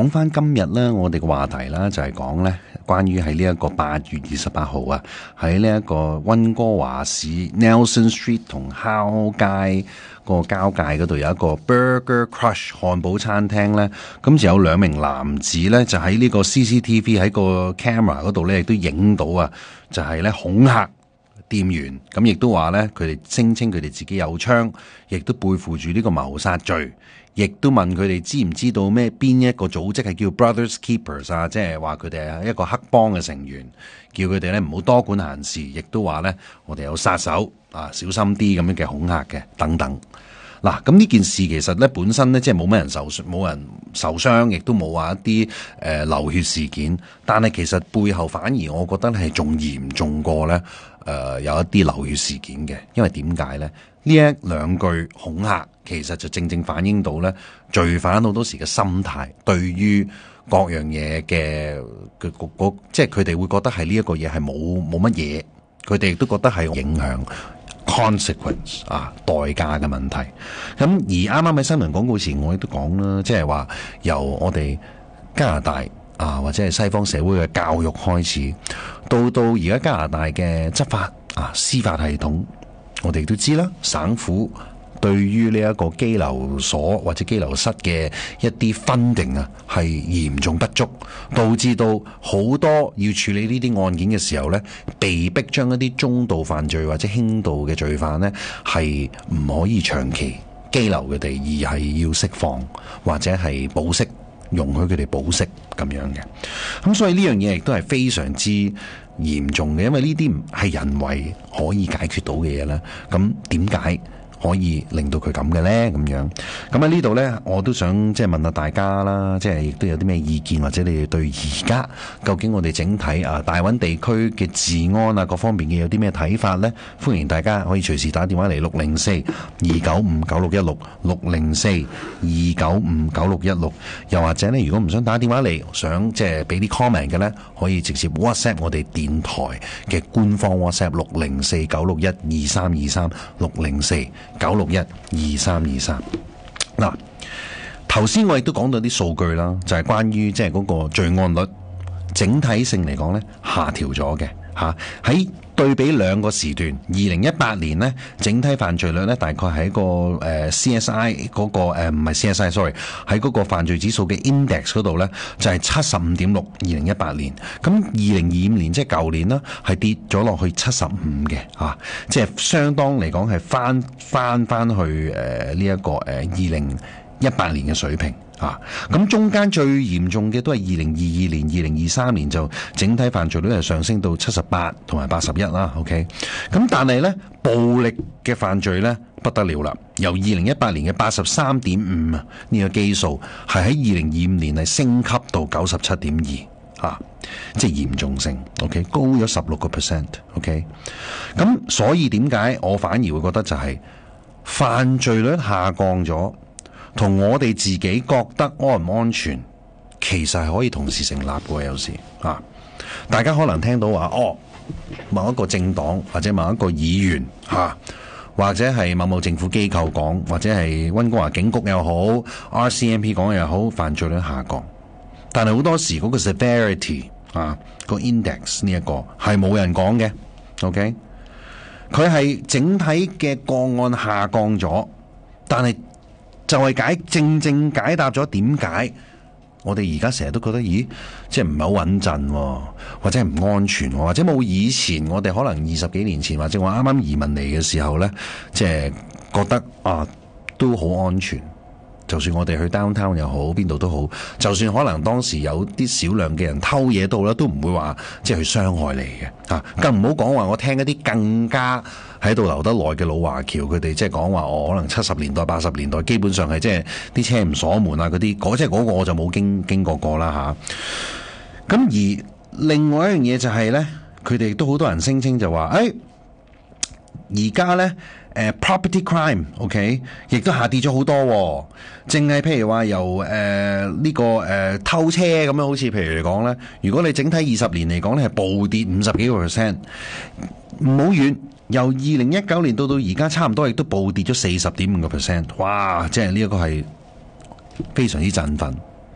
講翻今日咧，我哋嘅話題啦，就係講咧關於喺呢一個8月28號啊，喺呢一個溫哥華市 Nelson Street 同 Howe 街個交界嗰度有一個 Burger Crush 漢堡餐廳咧，咁就有2名男子咧，就喺呢個 CCTV 喺個 camera 嗰度咧，亦都影到啊，就係咧恐嚇店員，咁亦都話咧，佢哋聲稱佢哋自己有槍，亦都背負住呢個謀殺罪，亦都問佢哋知唔知道邊一個組織係叫 Brothers Keepers 啊，即係話佢哋係一個黑幫嘅成員，叫佢哋咧唔好多管閒事，亦都話咧我哋有殺手啊，小心啲咁樣嘅恐嚇嘅等等。嗱，咁呢件事其實咧本身咧即係冇人受傷，亦都冇話一啲流血事件，但係其實背後反而我覺得係仲嚴重過咧有一啲流血事件嘅，因為點解咧？呢2句恐嚇其實就正反映到咧罪犯好多時嘅心態，對於各樣嘢嘅即係佢哋會覺得係呢一個嘢係冇乜嘢，佢哋亦都覺得係影響。consequence 代價嘅問題。咁而啱啱喺新聞廣告前我亦都講啦，即係話由我哋加拿大或者係西方社會嘅教育開始，到而家加拿大嘅執法司法系統，我哋都知啦，省府對於呢一個羈留所或者羈留室嘅一啲funding係嚴重不足，導致到好多要處理呢啲案件嘅時候呢，被逼將一啲中度犯罪或者輕度嘅罪犯呢係唔可以長期羈留佢哋，而係要釋放或者係保釋，容許佢哋保釋咁樣嘅。咁所以呢樣嘢亦都係非常之嚴重嘅，因為呢啲唔係人為可以解決到嘅嘢啦。咁點解可以令到佢咁嘅咧？咁樣咁喺呢度咧，我都想即係問下大家啦，即係亦都有啲咩意見，或者你哋對而家究竟我哋整體大灣地區嘅治安各方面嘅有啲咩睇法咧？歡迎大家可以隨時打電話嚟604-295-9616 604-295-9616，又或者咧，如果唔想打電話嚟，想即係俾啲 comment 嘅咧，可以直接 WhatsApp 我哋電台嘅官方 WhatsApp 604-961-2323 604-961-2323。嗱，頭先我亦都講到啲數據啦，就係關於即係嗰個罪案率整體性嚟講咧下調咗嘅吓。喺對比2個時段，2018年咧整體犯罪率咧大概喺個CSI 嗰個唔係 CSI sorry， 喺嗰個犯罪指數嘅 index 嗰度咧就係 75.6， 2018年。咁2025年即係舊年啦，係跌咗落去75嘅吓，即係相當嚟講係翻去呢一個2018年嘅水平。咁中間最嚴重嘅都係2022年、2023年就整體犯罪率係上升到78同埋81啦。OK， 咁但係咧暴力嘅犯罪咧不得了啦，由2018年嘅 83.5 呢個基數係喺2025年係升級到 97.2，即係嚴重性 OK 高咗16%。OK， 咁所以點解我反而會覺得就係犯罪率下降咗，同我哋自己覺得安唔安全，其實係可以同時成立嘅。有時大家可能聽到話某一個政黨或者某一個議員或者係某政府機構講，或者係溫哥華警局又好 RCMP 講又好，犯罪率下降，但係好多時嗰個 severity 個 index 呢一個係冇人講嘅。OK， 佢係整體嘅個案下降咗，但係就係正解答咗點解我哋而家成日都覺得即係唔係好穩陣，或者係唔安全，或者冇以前我哋可能20幾年前或者我啱啱移民嚟嘅時候呢，即係覺得都好安全。就算我哋去 downtown 又好，邊度都好，就算可能當時有啲少量嘅人偷嘢都好啦，都唔會話即係去傷害你嘅。更唔好講話我聽一啲更加喺度留得耐嘅老華僑，佢哋即係講話可能70年代、80年代基本上係即係啲車唔鎖門嗰啲，即係嗰個我就冇經過啦吓。咁而另外一樣嘢就係咧，佢哋都好多人聲稱就話而家咧property crime OK 亦都下跌咗好多，淨係譬如話由呢個偷車咁樣，好似譬如嚟講咧，如果你整體20年嚟講咧係暴跌50幾個 %，唔好遠，由2019年到而家差唔多亦都暴跌咗40.5%，哇！即係呢一個係非常之振奮。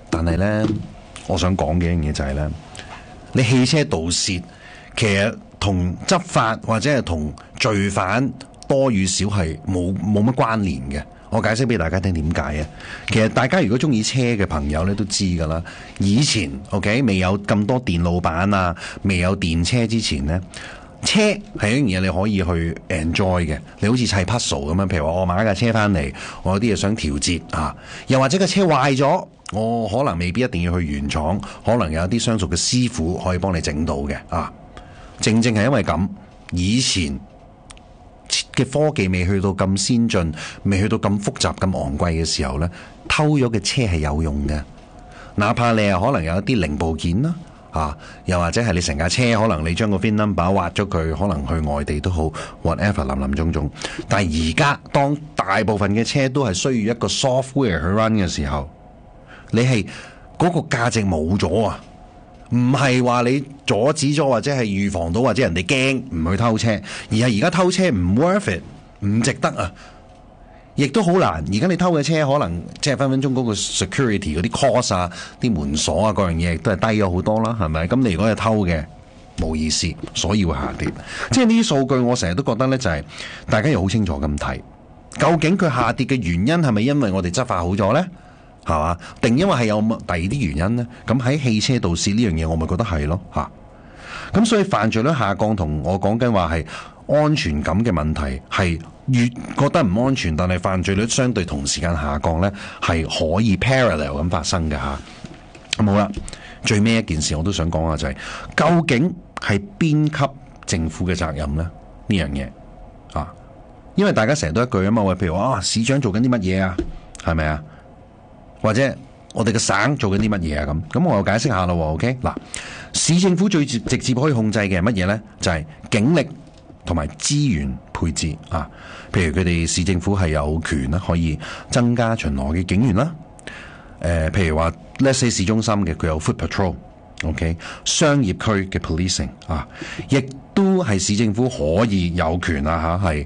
但係呢，我想講嘅一樣嘢就係呢：你汽車盜竊其實同執法或者係同罪犯多與少係冇乜關聯嘅。我解釋俾大家聽點解啊？其實大家如果中意車嘅朋友咧都知㗎啦。以前 OK 未有咁多電路板啊，未有電車之前呢，車係一樣嘢你可以去 enjoy 嘅。你好似砌 puzzle 咁樣，譬如話我買架車翻嚟，我有啲嘢想調節啊，又或者個車壞咗，我可能未必一定要去原廠，可能有啲相熟嘅師傅可以幫你整到嘅啊。正係因為咁，以前嘅科技未去到咁先進，未去到咁複雜、咁昂貴嘅時候呢，偷咗嘅車係有用嘅。哪怕你係可能有一啲零部件啦，又或者係你成架車，可能你將個 VIN number 挖咗佢，可能去外地都好 ，whatever 林林總總。但係而家當大部分嘅車都係需要一個 software 去 run 嘅時候，你係嗰個價值冇咗啊！唔係話你阻止咗或者係預防到或者人哋驚唔去偷車，而係而家偷車唔 worth it， 唔值得啊！亦都好難。而家你偷嘅車可能即係分分鐘嗰個 security 嗰啲 cost 啊、啲門鎖啊嗰樣嘢都係低咗好多啦，係咪？咁你如果係偷嘅冇意思，所以會下跌。即係呢啲數據我成日都覺得呢，就係大家要好清楚咁睇，究竟佢下跌嘅原因係咪因為我哋執法好咗呢？係嘛？定因為係有第二啲原因呢？咁喺汽車盜竊呢樣嘢，我咪覺得係咯嚇。咁所以犯罪率下降同我講緊話係安全感嘅問題，係越覺得唔安全，但係犯罪率相對同時間下降呢，係可以 parallel 咁發生嘅嚇。咁好啦，最尾一件事我都想講下就係，究竟係邊級政府嘅責任呢？呢樣嘢啊，因為大家成日都一句啊嘛，喂，譬如話市長做緊啲乜嘢啊？係咪啊？或者我哋嘅省做緊啲乜嘢啊？咁我又解釋下咯。OK 嗱，市政府最直接可以控制嘅係乜嘢呢？就係警力同埋資源配置啊。譬如佢哋市政府係有權啦，可以增加巡邏嘅警員啦。譬如話 let's say 市中心嘅佢有 foot patrol，OK，商業區嘅 policing 啊，亦都係市政府可以有權啊嚇，係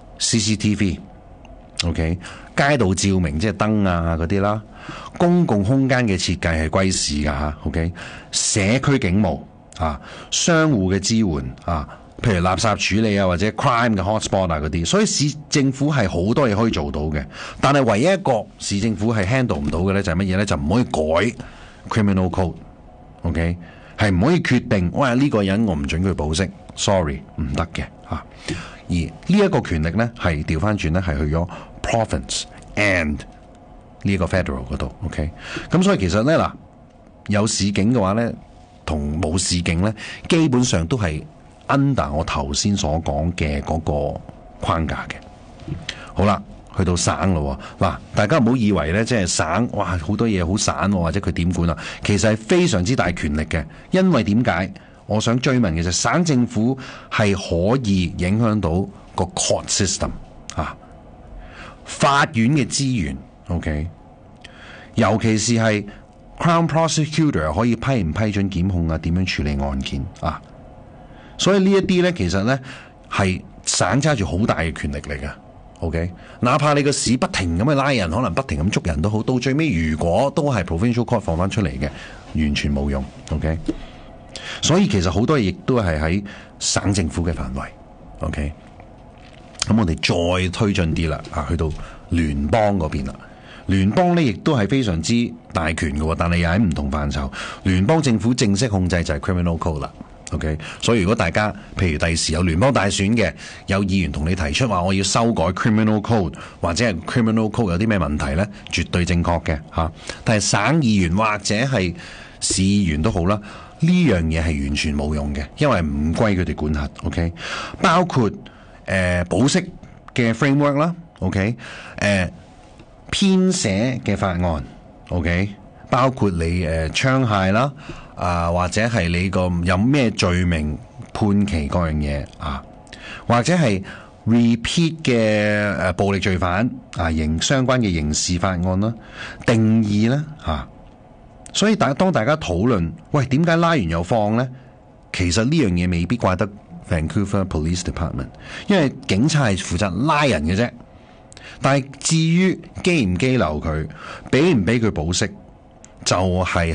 CCTV，OK，街道照明即係燈啊嗰啲啦。公共空間嘅設計係歸市噶吓 ，OK， 社區警務啊，商戶嘅支援啊，譬如垃圾處理啊，或者 crime 嘅 hotspot 啊嗰啲，所以市政府係好多嘢可以做到嘅。但係唯一一個市政府係 handle 唔到嘅咧，就係乜嘢咧？就唔可以改 criminal code，OK， 係唔可以決定，喂呢個人我唔准佢保釋 ，sorry 唔得嘅吓。而呢一個權力咧係調翻轉咧係去咗 province and呢個 federal 嗰度 ，OK， 咁所以其實咧嗱，有市警嘅話咧，同冇市警咧，基本上都係 under 我頭先所講嘅嗰個框架嘅。好啦，去到省咯，嗱，大家唔好以為咧，即係省，哇，好多嘢好散，或者佢點管啊？其實係非常之大權力嘅，因為點解？我想追問嘅就係省政府係可以影響到個 court system 啊，法院嘅資源。OK， 尤其是係 Crown Prosecutor 可以批唔批准檢控啊？點樣處理案件啊？所以呢一啲呢，其實呢係省揸住好大嘅權力嚟嘅。OK， 哪怕你個市不停咁去拉人，可能不停咁捉人都好，到最尾如果都係 Provincial Court 放翻出嚟嘅，完全冇用。OK， 所以其實好多嘢亦都係喺省政府嘅範圍。OK， 咁我哋再推進啲啦，去到聯邦嗰邊啦。聯邦咧亦都係非常之大權嘅，但係又喺唔同範疇。聯邦政府正式控制就係 criminal code 啦。OK， 所以如果大家譬如第時有聯邦大選嘅，有議員同你提出話我要修改 criminal code 或者係 criminal code 有啲咩問題呢？絕對正確嘅嚇。但係省議員或者係市議員都好啦，呢樣嘢係完全冇用嘅，因為唔歸佢哋管轄。OK， 包括保釋嘅 framework 啦。OK， 編寫嘅法案 ，OK， 包括你槍械啦，或者係你個有咩罪名判期嗰樣嘢啊，或者係 repeat 嘅暴力罪犯相關嘅刑事法案啦，定義啦所以當大家討論，喂，點解拉完又放呢？其實呢樣嘢未必怪得 Vancouver Police Department， 因為警察係負責拉人嘅啫。但係至於羈唔羈留佢，俾唔俾佢保釋， 就係